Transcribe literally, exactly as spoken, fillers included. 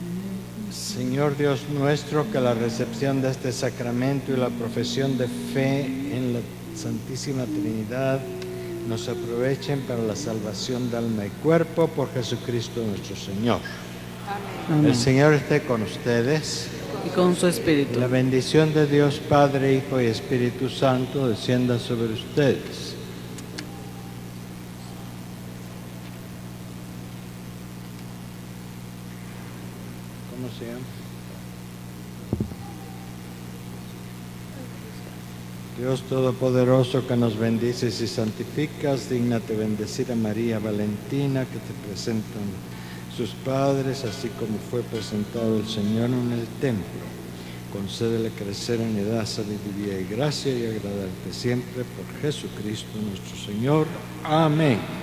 Señor Dios nuestro, que la recepción de este sacramento y la profesión de fe en la Santísima Trinidad nos aprovechen para la salvación de alma y cuerpo por Jesucristo nuestro Señor. Amén. El Señor esté con ustedes. Y con su espíritu. La bendición de Dios Padre, Hijo y Espíritu Santo descienda sobre ustedes. ¿Cómo se llama? Dios Todopoderoso, que nos bendices y santificas, dígnate bendecir a María Valentina, que te presentan sus padres, así como fue presentado el Señor en el templo. Concédele crecer en edad, sabiduría y gracia, y agradarte siempre por Jesucristo nuestro Señor. Amén.